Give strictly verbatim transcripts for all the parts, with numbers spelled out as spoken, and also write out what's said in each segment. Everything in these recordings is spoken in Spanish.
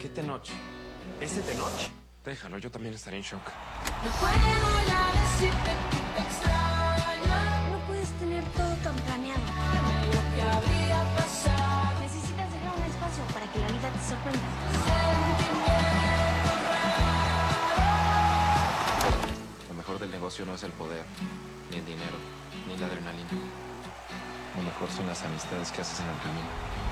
¿Qué Tenoch? ¿Ese Tenoch? Déjalo, yo también estaré en shock. No puedo ya decirte que te extraño. No puedes tener todo tan planeado. Lo que habría pasado. Necesitas dejar un espacio para que la vida te sorprenda. Lo mejor del negocio no es el poder, ni el dinero, ni la adrenalina. Lo mejor son las amistades que haces en el camino.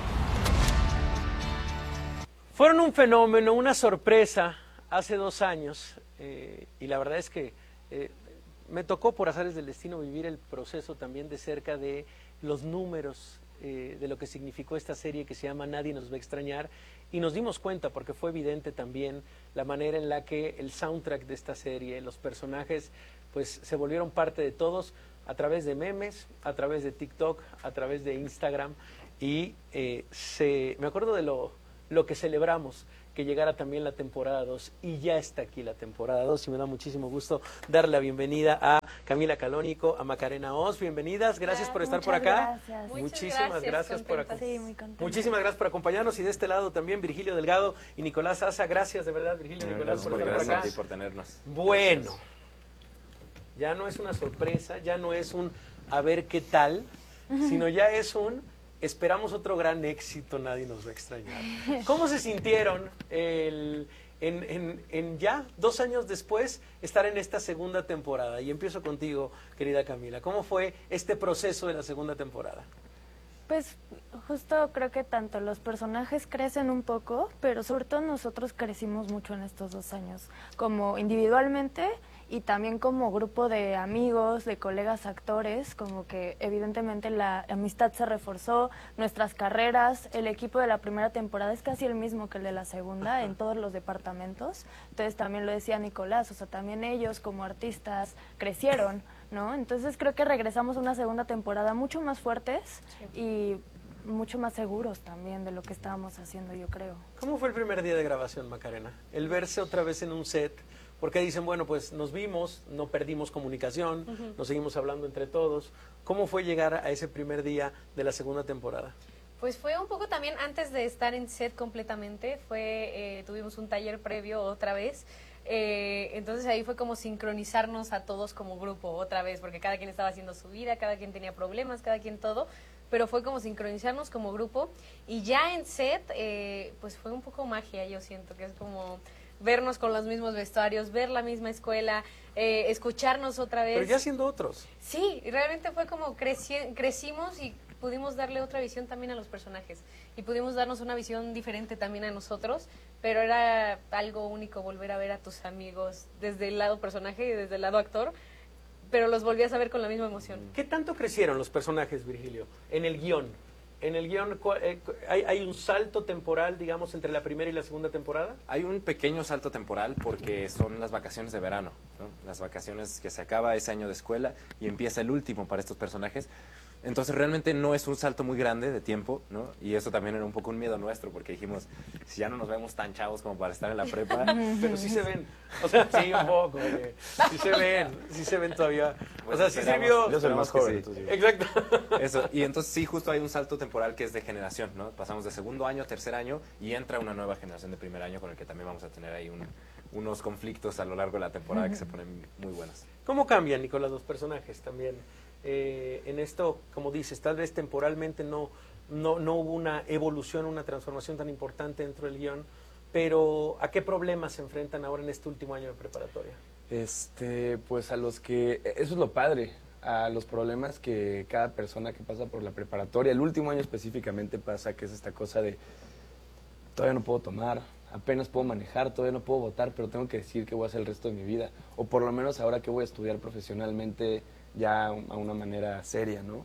Fueron un fenómeno, una sorpresa hace dos años eh, y la verdad es que eh, me tocó por azares del destino vivir el proceso también de cerca de los números eh, de lo que significó esta serie que se llama Nadie nos va a extrañar, y nos dimos cuenta porque fue evidente también la manera en la que el soundtrack de esta serie, los personajes pues se volvieron parte de todos a través de memes, a través de TikTok, a través de Instagram, y eh, se, me acuerdo de lo lo que celebramos, que llegara también la temporada dos, y ya está aquí la temporada dos, y me da muchísimo gusto darle la bienvenida a Camila Calónico, a Macarena Oz. Bienvenidas, gracias por estar Muchas por acá. Gracias. Muchísimas gracias, gracias por contentas. Sí, muy contenta. Muchísimas gracias por acompañarnos, y de este lado también Virgilio Delgado y Nicolás Asa. Gracias de verdad, Virgilio y Nicolás, por estar por Gracias a acá. ti por tenernos. Bueno, ya no es una sorpresa, ya no es un a ver qué tal, sino ya es un esperamos otro gran éxito, Nadie nos va a extrañar. ¿Cómo se sintieron el, en, en, en ya dos años después estar en esta segunda temporada? Y empiezo contigo, querida Camila. ¿Cómo fue este proceso de la segunda temporada? Pues justo creo que tanto los personajes crecen un poco, pero sobre todo nosotros crecimos mucho en estos dos años, como individualmente y también como grupo de amigos, de colegas actores, como que evidentemente la amistad se reforzó, nuestras carreras, el equipo de la primera temporada es casi el mismo que el de la segunda en todos los departamentos, entonces también lo decía Nicolás, o sea, también ellos como artistas crecieron, ¿no? Entonces creo que regresamos a una segunda temporada mucho más fuertes y mucho más seguros también de lo que estábamos haciendo, yo creo. ¿Cómo fue el primer día de grabación, Macarena? El verse otra vez en un set, porque dicen, bueno, pues nos vimos, no perdimos comunicación, uh-huh. nos seguimos hablando entre todos. ¿Cómo fue llegar a ese primer día de la segunda temporada? Pues fue un poco también antes de estar en set completamente, fue eh, tuvimos un taller previo otra vez, eh, entonces ahí fue como sincronizarnos a todos como grupo otra vez, porque cada quien estaba haciendo su vida, cada quien tenía problemas, cada quien todo, pero fue como sincronizarnos como grupo, y ya en set, eh, pues fue un poco magia, yo siento que es como vernos con los mismos vestuarios, ver la misma escuela, eh, escucharnos otra vez. Pero ya siendo otros. Sí, realmente fue como creci- crecimos y pudimos darle otra visión también a los personajes y pudimos darnos una visión diferente también a nosotros, pero era algo único volver a ver a tus amigos desde el lado personaje y desde el lado actor, pero los volvías a ver con la misma emoción. ¿Qué tanto crecieron los personajes, Virgilio, en el guión? En el guión, ¿hay, ¿hay un salto temporal, digamos, entre la primera y la segunda temporada? Hay un pequeño salto temporal porque son las vacaciones de verano, ¿no? Las vacaciones que se acaba ese año de escuela y empieza el último para estos personajes. Entonces realmente no es un salto muy grande de tiempo, ¿no? Y eso también era un poco un miedo nuestro porque dijimos, si ya no nos vemos tan chavos como para estar en la prepa. Pero sí se ven, o sea, sí un poco, oye. Sí se ven, sí se ven todavía. O sea, sí sirvió. Yo soy el más joven, sí. entonces. Exacto. Eso, y entonces sí, justo hay un salto temporal que es de generación, ¿no? Pasamos de segundo año a tercer año y entra una nueva generación de primer año con el que también vamos a tener ahí un, unos conflictos a lo largo de la temporada que se ponen muy buenos. ¿Cómo cambian, Nicolás, los personajes también? Eh, en esto, como dices, tal vez temporalmente no, no, no hubo una evolución, una transformación tan importante dentro del guión, pero ¿a qué problemas se enfrentan ahora en este último año de preparatoria? Este, pues a los que, eso es lo padre, a los problemas que cada persona que pasa por la preparatoria, el último año específicamente pasa, que es esta cosa de, todavía no puedo tomar, apenas puedo manejar, todavía no puedo votar, pero tengo que decir qué voy a hacer el resto de mi vida, o por lo menos ahora que voy a estudiar profesionalmente ya a una manera seria, ¿no?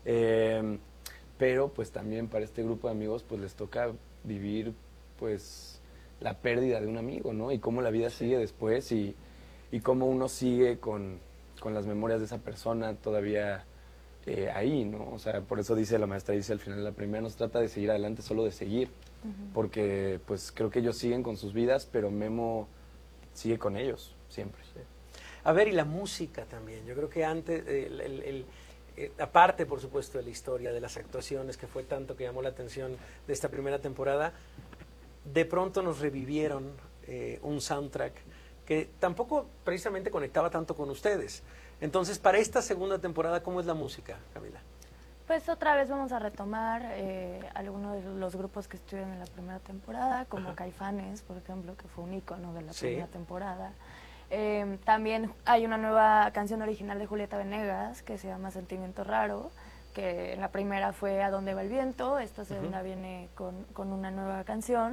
Eh, pero pues también para este grupo de amigos pues les toca vivir pues la pérdida de un amigo, ¿no? Y cómo la vida sigue después y, y cómo uno sigue con, con las memorias de esa persona todavía eh, ahí, ¿no? O sea, por eso dice la maestra, dice al final de la primera, no se trata de seguir adelante, solo de seguir, uh-huh. porque pues creo que ellos siguen con sus vidas, pero Memo sigue con ellos siempre. Sí. A ver, y la música también. Yo creo que antes, el, el, el, eh, aparte, por supuesto, de la historia, de las actuaciones, que fue tanto que llamó la atención de esta primera temporada, de pronto nos revivieron eh, un soundtrack que tampoco precisamente conectaba tanto con ustedes. Entonces, para esta segunda temporada, ¿cómo es la música, Camila? Pues otra vez vamos a retomar eh, algunos de los grupos que estuvieron en la primera temporada, como Ajá. Caifanes, por ejemplo, que fue un ícono de la Sí. primera temporada. Eh, también hay una nueva canción original de Julieta Venegas que se llama Sentimiento Raro, que en la primera fue A Dónde Va el Viento, esta segunda uh-huh. viene con, con una nueva canción.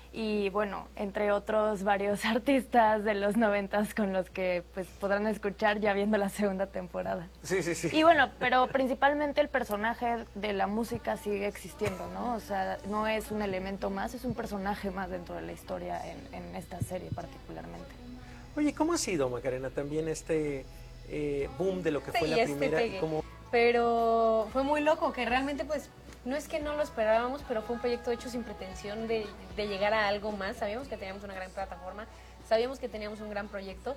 Y bueno, entre otros varios artistas de los noventas con los que pues podrán escuchar ya viendo la segunda temporada. Sí, sí, sí. Y bueno, pero principalmente el personaje de la música sigue existiendo, ¿no? O sea, no es un elemento más, es un personaje más dentro de la historia en, en esta serie particularmente. Oye, ¿cómo ha sido, Macarena, también este eh, boom de lo que Sí, fue la este primera? pegue. Como... Pero fue muy loco, que realmente pues no es que no lo esperábamos, pero fue un proyecto hecho sin pretensión de, de llegar a algo más. Sabíamos que teníamos una gran plataforma, sabíamos que teníamos un gran proyecto,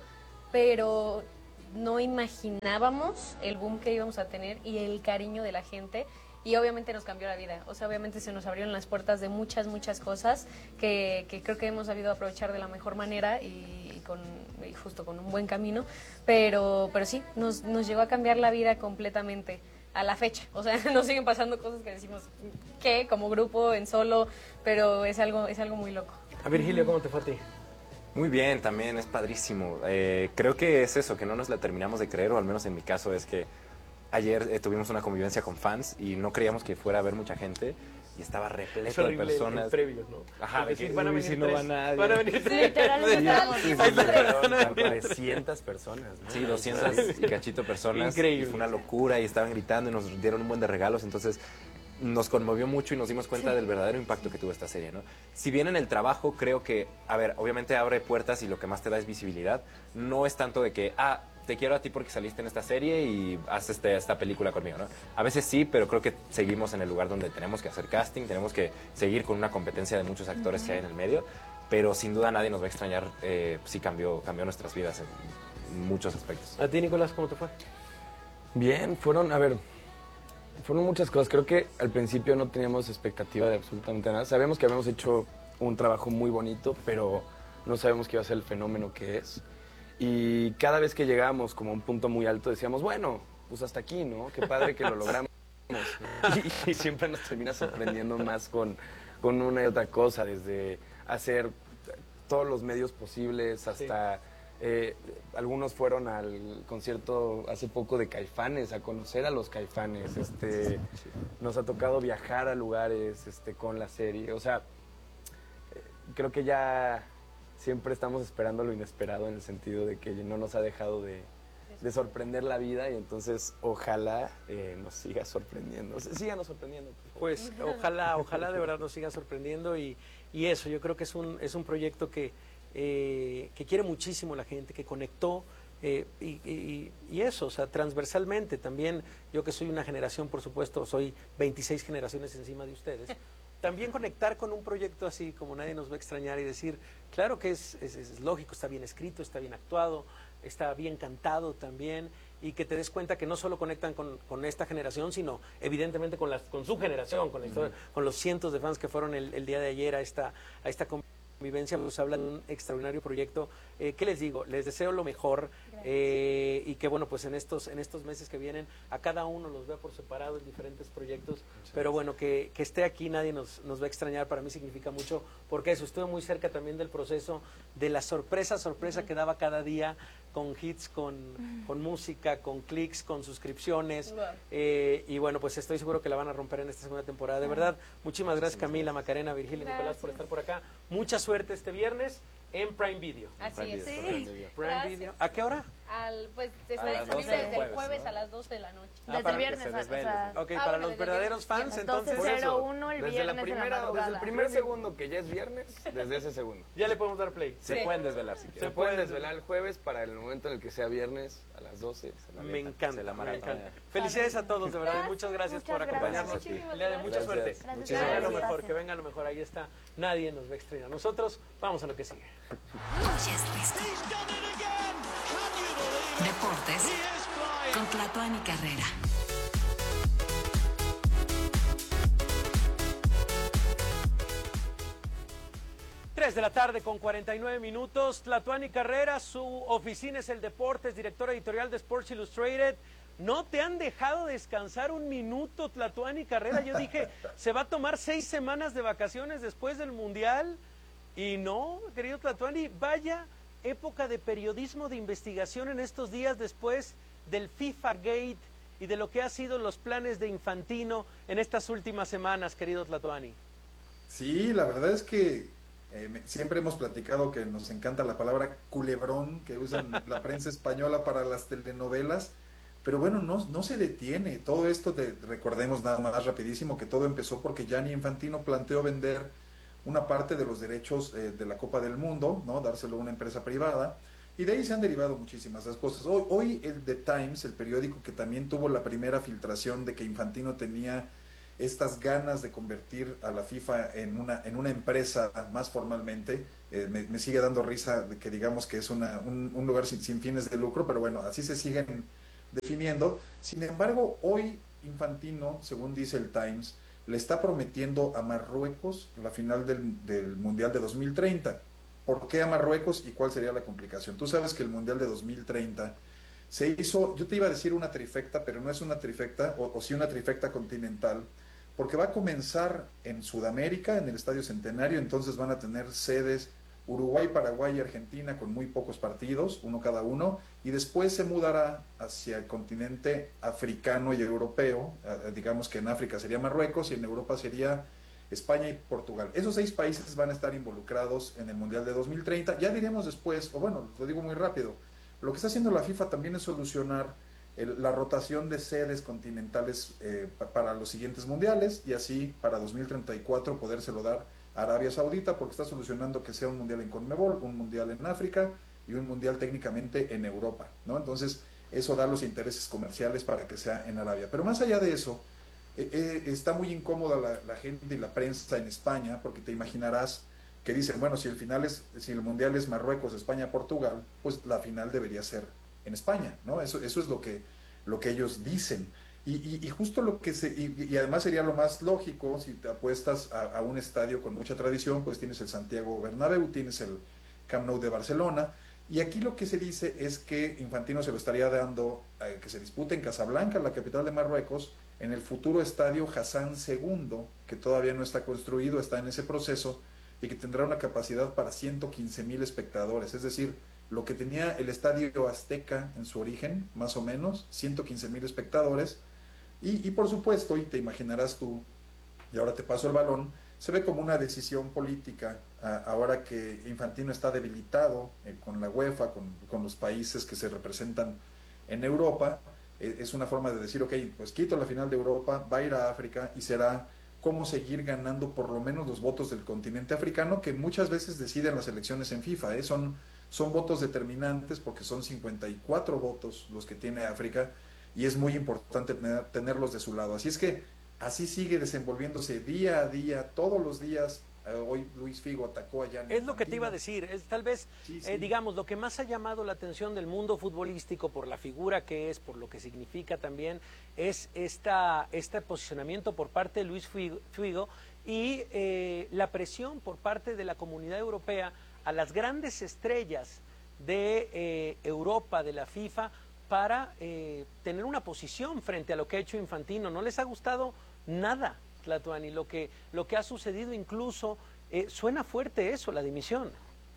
pero no imaginábamos el boom que íbamos a tener y el cariño de la gente. Y obviamente nos cambió la vida, o sea, obviamente se nos abrieron las puertas de muchas, muchas cosas que, que creo que hemos sabido aprovechar de la mejor manera y, y, con, y justo con un buen camino, pero, pero sí, nos, nos llegó a cambiar la vida completamente a la fecha, o sea, nos siguen pasando cosas que decimos, ¿qué? Como grupo, en solo, pero es algo, es algo muy loco. A Virgilio, ¿cómo te fue a ti? Muy bien, también es padrísimo. Eh, creo que es eso, que no nos la terminamos de creer, o al menos en mi caso es que ayer eh, tuvimos una convivencia con fans y no creíamos que fuera a haber mucha gente y estaba repleto de personas. El previo, ¿no? Ajá, de sí, que van a uy, venir si no tres. va nadie. Van a venir tres. Literalmente estábamos Sí, sí, diciendo sí, tres. trescientas personas, ¿no? Sí, doscientas y cachito personas. Increíble. Y fue una locura y estaban gritando y nos dieron un buen de regalos, entonces nos conmovió mucho y nos dimos cuenta sí. del verdadero impacto que tuvo esta serie, ¿no? Si bien en el trabajo creo que, a ver, obviamente abre puertas y lo que más te da es visibilidad, no es tanto de que, ah, te quiero a ti porque saliste en esta serie y haz este, esta película conmigo, ¿no? A veces sí, pero creo que seguimos en el lugar donde tenemos que hacer casting, tenemos que seguir con una competencia de muchos actores uh-huh. que hay en el medio, pero sin duda nadie nos va a extrañar, eh, sí cambió, cambió nuestras vidas en muchos aspectos. ¿A ti, Nicolás, cómo te fue? Bien, fueron, a ver, fueron muchas cosas. Creo que al principio no teníamos expectativa de absolutamente nada. Sabíamos que habíamos hecho un trabajo muy bonito, pero no sabemos que iba a ser el fenómeno que es. Y cada vez que llegábamos como a un punto muy alto decíamos, bueno, pues hasta aquí, ¿no? Qué padre que lo logramos. Y, y siempre nos termina sorprendiendo más con, con una y otra cosa, desde hacer todos los medios posibles hasta... Sí. Eh, algunos fueron al concierto hace poco de Caifanes, a conocer a los Caifanes. Este, nos ha tocado viajar a lugares este, con la serie. O sea, eh, creo que ya... siempre estamos esperando lo inesperado en el sentido de que no nos ha dejado de, de sorprender la vida y entonces ojalá eh, nos siga sorprendiendo. O sea, síganos sorprendiendo. Pues ojalá, ojalá de verdad nos siga sorprendiendo y, y eso, yo creo que es un, es un proyecto que, eh, que quiere muchísimo la gente, que conectó eh, y, y, y eso, o sea, transversalmente también, yo que soy una generación, por supuesto, soy veintiséis generaciones encima de ustedes. También conectar con un proyecto así, como Nadie nos va a extrañar, y decir, claro que es, es, es lógico, está bien escrito, está bien actuado, está bien cantado también, y que te des cuenta que no solo conectan con, con esta generación, sino evidentemente con, las, con su generación, con, la historia, uh-huh. con los cientos de fans que fueron el, el día de ayer a esta, a esta convivencia, pues habla de un extraordinario proyecto. Eh, ¿Qué les digo? Les deseo lo mejor eh, y que bueno, pues en estos, en estos meses que vienen, a cada uno los vea por separado en diferentes proyectos, muchas pero bueno, que, que esté aquí, nadie nos, nos va a extrañar, para mí significa mucho, porque eso, estuve muy cerca también del proceso, de la sorpresa, sorpresa uh-huh. que daba cada día, con hits, con, uh-huh. con música, con clics, con suscripciones, wow. eh, y bueno, pues estoy seguro que la van a romper en esta segunda temporada, de uh-huh. verdad, muchísimas gracias Camila, Macarena, Virgilio, gracias. Nicolás por estar por acá, mucha suerte este viernes en Prime Video. Así Prime es. Video, Sí. Prime Video. Prime Video. ¿A qué hora? Al, pues está A las disponible doce del desde el jueves, jueves ¿no? a las doce de la noche. Ah, Desde para el que viernes, se o desvelen. sea, Ok, Ah, para bueno, los desde verdaderos fans, entonces... doce cero uno el desde viernes la de la primera, desde madrugada. el primer segundo que ya es viernes, desde ese segundo. Ya le podemos dar play. Se Sí. pueden desvelar si Se quieren. pueden desvelar el jueves para el momento en el que sea viernes a las doce. Se la Me avientan. encanta, Se la me maratonean. encanta. Felicidades a todos, de verdad, y Gracias, muchas gracias muchas por gracias. acompañarnos. Muchísimas Le da mucha gracias. suerte. Gracias. Que venga lo Gracias. mejor, que venga lo mejor. Ahí está. Nadie nos va a extrañar. Nosotros vamos a lo que sigue. Deportes con Tlatuani Carrera. tres de la tarde con cuarenta y nueve minutos. Tlatuani Carrera, su oficina es el Deportes, director editorial de Sports Illustrated. No te han dejado descansar un minuto, Tlatuani Carrera. Yo dije, se va a tomar seis semanas de vacaciones después del Mundial. Y no, querido Tlatuani, vaya época de periodismo de investigación en estos días después del FIFA Gate y de lo que han sido los planes de Infantino en estas últimas semanas, querido Tlatuani. Sí, la verdad es que eh, me, siempre hemos platicado que nos encanta la palabra culebrón que usan la prensa española para las telenovelas, pero bueno, no, no se detiene. Todo esto, de, recordemos nada más rapidísimo que todo empezó porque Gianni Infantino planteó vender una parte de los derechos eh, de la Copa del Mundo, ¿no? Dárselo a una empresa privada, y de ahí se han derivado muchísimas cosas. Hoy, hoy el The Times, el periódico que también tuvo la primera filtración de que Infantino tenía estas ganas de convertir a la FIFA en una, en una empresa más formalmente, eh, me, me sigue dando risa de que digamos que es una, un, un lugar sin, sin fines de lucro, pero bueno, así se siguen definiendo. Sin embargo, hoy Infantino, según dice el Times, le está prometiendo a Marruecos la final del, del Mundial de dos mil treinta. ¿Por qué a Marruecos y cuál sería la complicación? Tú sabes que el Mundial de dos mil treinta se hizo, yo te iba a decir una trifecta, pero no es una trifecta, o, o sí una trifecta continental, porque va a comenzar en Sudamérica, en el Estadio Centenario. Entonces van a tener sedes Uruguay, Paraguay y Argentina con muy pocos partidos, uno cada uno, y después se mudará hacia el continente africano y europeo. Eh, digamos que en África sería Marruecos y en Europa sería España y Portugal. Esos seis países van a estar involucrados en el Mundial de dos mil treinta. Ya diremos después, o bueno, lo digo muy rápido, lo que está haciendo la FIFA también es solucionar el, la rotación de sedes continentales eh, pa, para los siguientes mundiales, y así para dos mil treinta y cuatro podérselo dar a Arabia Saudita, porque está solucionando que sea un mundial en Conmebol, un mundial en África y un mundial técnicamente en Europa, ¿no? Entonces eso da los intereses comerciales para que sea en Arabia. Pero más allá de eso, eh, eh, está muy incómoda la, la gente y la prensa en España, porque te imaginarás que dicen, bueno, si el final es, si el mundial es Marruecos, España, Portugal, pues la final debería ser en España, ¿no? Eso, eso es lo que, lo que ellos dicen. Y, y, y justo lo que se, y, y además sería lo más lógico, si te apuestas a, a un estadio con mucha tradición, pues tienes el Santiago Bernabéu, tienes el Camp Nou de Barcelona, y aquí lo que se dice es que Infantino se lo estaría dando a que se dispute en Casablanca, la capital de Marruecos, en el futuro estadio Hassan segundo, que todavía no está construido, está en ese proceso, y que tendrá una capacidad para ciento quince mil espectadores, es decir, lo que tenía el Estadio Azteca en su origen, más o menos, ciento quince mil espectadores. Y, y por supuesto, y te imaginarás tú, y ahora te paso el balón, se ve como una decisión política, a, ahora que Infantino está debilitado eh, con la UEFA, con, con los países que se representan en Europa. Eh, es una forma de decir, ok, pues quito la final de Europa, va a ir a África y será cómo seguir ganando por lo menos los votos del continente africano, que muchas veces deciden las elecciones en FIFA, ¿eh? son, son votos determinantes, porque son cincuenta y cuatro votos los que tiene África, y es muy importante tener, tenerlos de su lado. Así es que así sigue desenvolviéndose día a día, todos los días. Eh, hoy Luis Figo atacó a Gianni Es lo que te iba a decir, es tal vez, sí, sí. Eh, digamos, lo que más ha llamado la atención del mundo futbolístico por la figura que es, por lo que significa también, es esta, este posicionamiento por parte de Luis Figo y eh, la presión por parte de la comunidad europea a las grandes estrellas de eh, Europa, de la FIFA, para eh, tener una posición frente a lo que ha hecho Infantino. No les ha gustado nada, Tlatuani, lo que, lo que ha sucedido, incluso eh, suena fuerte eso, la dimisión.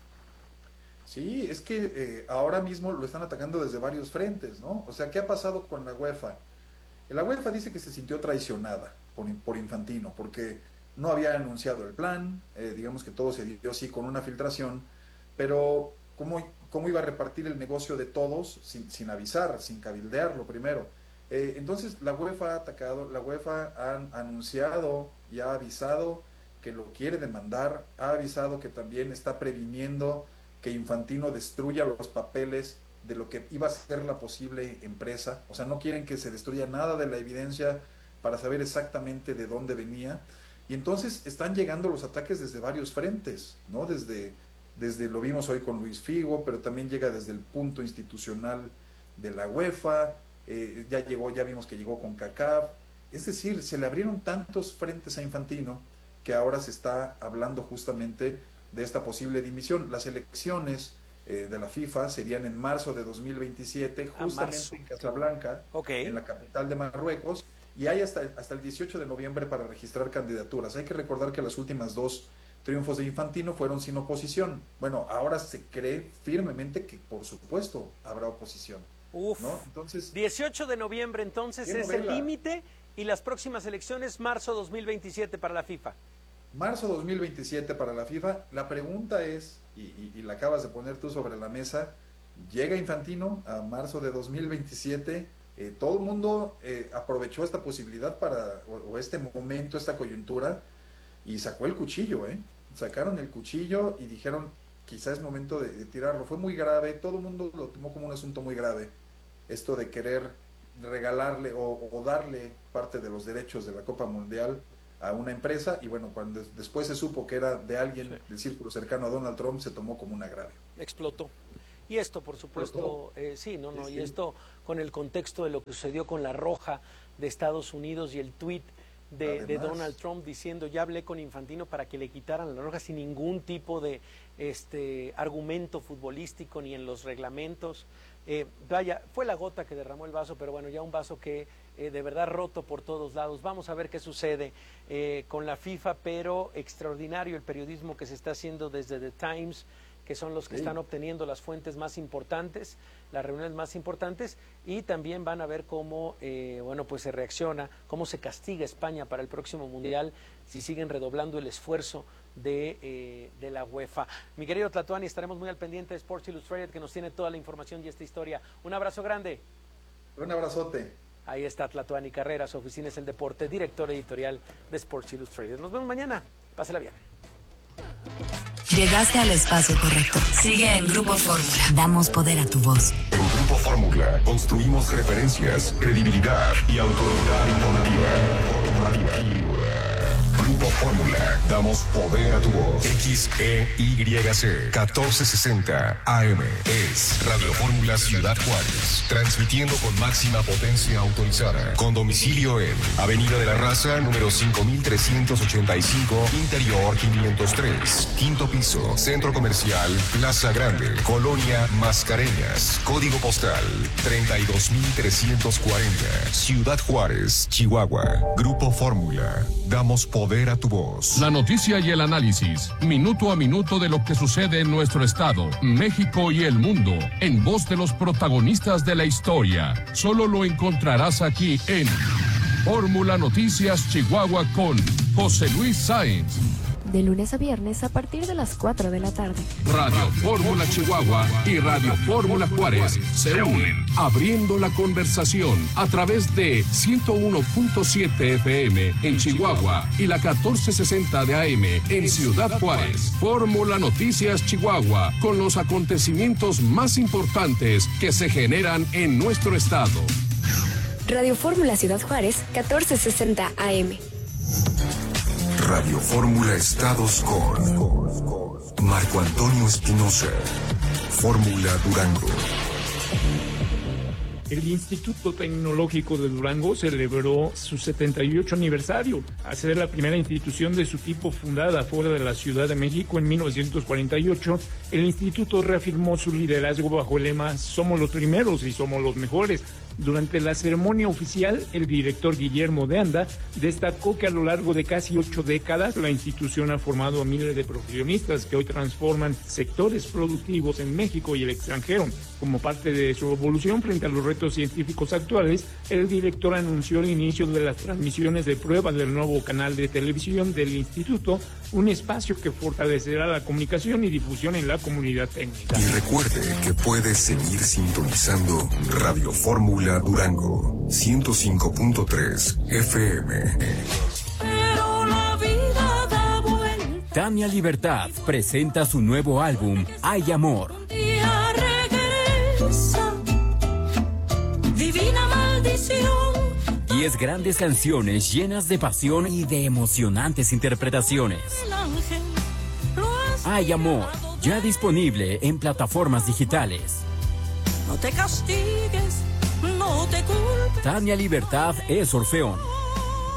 Sí, es que eh, ahora mismo lo están atacando desde varios frentes, ¿no? O sea, ¿qué ha pasado con la UEFA? La UEFA dice que se sintió traicionada por, por Infantino, porque no había anunciado el plan, eh, digamos que todo se dio así con una filtración, pero ¿cómo, cómo iba a repartir el negocio de todos sin, sin avisar, sin cabildearlo primero? Eh, entonces la UEFA ha atacado, la UEFA ha anunciado y ha avisado que lo quiere demandar, ha avisado que también está previniendo que Infantino destruya los papeles de lo que iba a ser la posible empresa. O sea, no quieren que se destruya nada de la evidencia para saber exactamente de dónde venía. Y entonces están llegando los ataques desde varios frentes, ¿no? Desde, desde lo vimos hoy con Luis Figo, pero también llega desde el punto institucional de la UEFA, eh, ya llegó, ya vimos que llegó con CACAF. Es decir, se le abrieron tantos frentes a Infantino que ahora se está hablando justamente de esta posible dimisión. Las elecciones eh, de la FIFA serían en marzo de dos mil veintisiete, justamente en Casablanca, okay. en la capital de Marruecos, y hay hasta, hasta el dieciocho de noviembre para registrar candidaturas. Hay que recordar que las últimas dos triunfos de Infantino fueron sin oposición. Bueno, ahora se cree firmemente que, por supuesto, habrá oposición. Uf, ¿no? Entonces, dieciocho de noviembre entonces es novela? el límite, y las próximas elecciones marzo dos mil veintisiete para la FIFA. Marzo dos mil veintisiete para la FIFA. La pregunta es, y, y, y la acabas de poner tú sobre la mesa, ¿llega Infantino a marzo de dos mil veintisiete? Eh, todo el mundo eh, aprovechó esta posibilidad para, o, o este momento, esta coyuntura, y sacó el cuchillo, ¿eh? Sacaron el cuchillo y dijeron, quizás es momento de, de tirarlo. Fue muy grave, todo el mundo lo tomó como un asunto muy grave, esto de querer regalarle o, o darle parte de los derechos de la Copa Mundial a una empresa, y bueno, cuando después se supo que era de alguien sí. del círculo cercano a Donald Trump, se tomó como un agravio. Explotó. Y esto, por supuesto, eh, sí, no, no, sí, sí. y esto con el contexto de lo que sucedió con la Roja de Estados Unidos y el tuit de, de Donald Trump diciendo, ya hablé con Infantino para que le quitaran la Roja sin ningún tipo de este argumento futbolístico ni en los reglamentos. Eh, vaya, fue la gota que derramó el vaso, pero bueno, ya un vaso que eh, de verdad roto por todos lados. Vamos a ver qué sucede eh, con la FIFA, pero extraordinario el periodismo que se está haciendo desde The Times, que son los que sí. están obteniendo las fuentes más importantes, las reuniones más importantes, y también van a ver cómo eh, bueno, pues se reacciona, cómo se castiga España para el próximo Mundial, si siguen redoblando el esfuerzo de, eh, de la UEFA. Mi querido Tlatuani, estaremos muy al pendiente de Sports Illustrated, que nos tiene toda la información y esta historia. Un abrazo grande. Un abrazote. Ahí está Tlatuani Carrera, su oficina es el deporte, director editorial de Sports Illustrated. Nos vemos mañana. Pásela bien. Llegaste al espacio correcto. Sigue en Grupo Fórmula. Damos poder a tu voz. En Grupo Fórmula construimos referencias, credibilidad y autoridad informativa. Grupo Fórmula. Damos poder a tu voz. X E Y C catorce sesenta A M es Radio Fórmula Ciudad Juárez. Transmitiendo con máxima potencia autorizada. Con domicilio en Avenida de la Raza, número cinco mil trescientos ochenta y cinco, Interior quinientos tres. Quinto piso, Centro Comercial Plaza Grande, Colonia Mascareñas. Código postal treinta y dos mil trescientos cuarenta. Ciudad Juárez, Chihuahua. Grupo Fórmula. Damos poder a tu voz. La noticia y el análisis, minuto a minuto de lo que sucede en nuestro estado, México y el mundo, en voz de los protagonistas de la historia. Solo lo encontrarás aquí en Fórmula Noticias Chihuahua con José Luis Sáenz. De lunes a viernes a partir de las cuatro de la tarde. Radio Fórmula Chihuahua y Radio Fórmula Juárez se unen, abriendo la conversación a través de ciento uno punto siete F M en Chihuahua y la catorce sesenta de A M en Ciudad Juárez. Fórmula Noticias Chihuahua, con los acontecimientos más importantes que se generan en nuestro estado. Radio Fórmula Ciudad Juárez, catorce sesenta A M. Radio Fórmula Estados con Marco Antonio Espinosa. Fórmula Durango. El Instituto Tecnológico de Durango celebró su setenta y ocho aniversario, al ser la primera institución de su tipo fundada fuera de la Ciudad de México en mil novecientos cuarenta y ocho. El instituto reafirmó su liderazgo bajo el lema "Somos los primeros y somos los mejores". Durante la ceremonia oficial, el director Guillermo de Anda destacó que a lo largo de casi ocho décadas la institución ha formado a miles de profesionistas que hoy transforman sectores productivos en México y el extranjero. Como parte de su evolución frente a los retos científicos actuales, el director anunció el inicio de las transmisiones de pruebas del nuevo canal de televisión del instituto, un espacio que fortalecerá la comunicación y difusión en la comunidad técnica. Y recuerde que puede seguir sintonizando Radio Fórmula Durango, ciento cinco punto tres F M. Pero la vida da vuelta. Tania Libertad presenta su nuevo álbum, Hay Amor. Un día regresa, divina maldición. Diez grandes canciones llenas de pasión y de emocionantes interpretaciones. Hay Amor, ya disponible en plataformas digitales. No te castigues, no te culpes. Tania Libertad es Orfeón.